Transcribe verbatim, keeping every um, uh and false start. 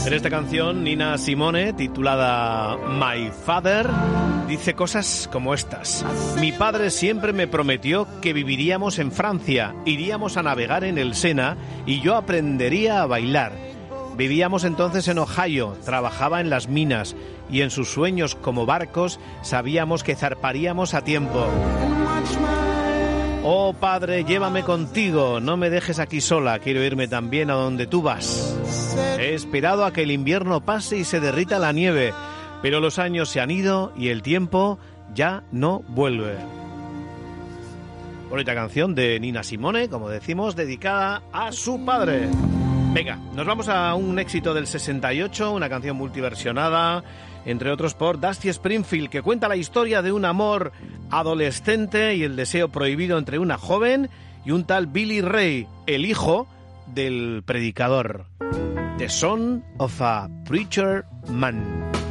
En esta canción, Nina Simone, titulada My Father, dice cosas como estas. Mi padre siempre me prometió que viviríamos en Francia, iríamos a navegar en el Sena y yo aprendería a bailar. Vivíamos entonces en Ohio, trabajaba en las minas y en sus sueños como barcos sabíamos que zarparíamos a tiempo. Oh, padre, llévame contigo, no me dejes aquí sola, quiero irme también a donde tú vas. He esperado a que el invierno pase y se derrita la nieve, pero los años se han ido y el tiempo ya no vuelve. Bonita canción de Nina Simone, como decimos, dedicada a su padre. Venga, nos vamos a un éxito del sesenta y ocho, una canción multiversionada, entre otros por Dusty Springfield, que cuenta la historia de un amor adolescente y el deseo prohibido entre una joven y un tal Billy Ray, el hijo del predicador. The Son of a Preacher Man.